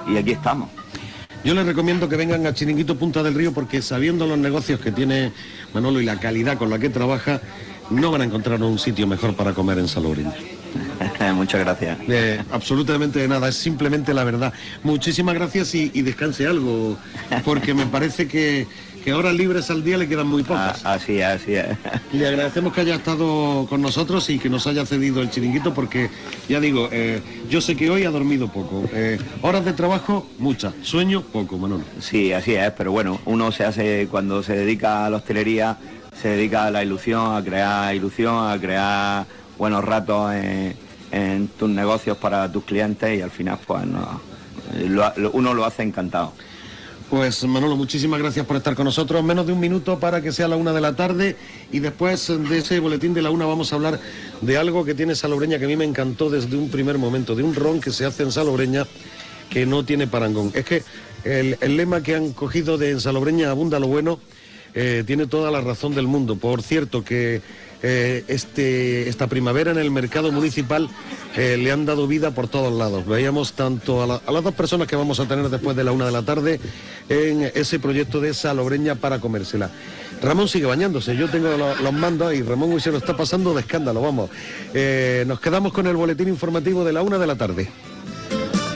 y aquí estamos. Yo les recomiendo que vengan a Chiringuito Punta del Río porque sabiendo los negocios que tiene Manolo y la calidad con la que trabaja, no van a encontrar un sitio mejor para comer en Salobreña. Muchas gracias. Absolutamente de nada, es simplemente la verdad. Muchísimas gracias y descanse algo, porque me parece que horas libres al día le quedan muy pocas. Así es. Le agradecemos que haya estado con nosotros y que nos haya cedido el chiringuito porque, ya digo, yo sé que hoy ha dormido poco. Horas de trabajo, muchas. Sueño, poco, Manolo. Sí, así es, pero bueno, uno se hace, cuando se dedica a la hostelería, se dedica a la ilusión, a crear buenos ratos en tus negocios para tus clientes y al final pues no, uno lo hace encantado. Pues Manolo, muchísimas gracias por estar con nosotros. Menos de un minuto para que sea la 1 de la tarde y después de ese boletín de la 1 vamos a hablar de algo que tiene Salobreña que a mí me encantó desde un primer momento, de un ron que se hace en Salobreña que no tiene parangón. Es que el lema que han cogido de en Salobreña abunda lo bueno tiene toda la razón del mundo. Por cierto que esta primavera en el mercado municipal le han dado vida por todos lados. Veíamos tanto a las dos personas que vamos a tener después de la 1 de la tarde en ese proyecto de Salobreña para comérsela. Ramón sigue bañándose, yo tengo los mandos y Ramón hoy se lo está pasando de escándalo, vamos. Nos quedamos con el boletín informativo de la 1 de la tarde.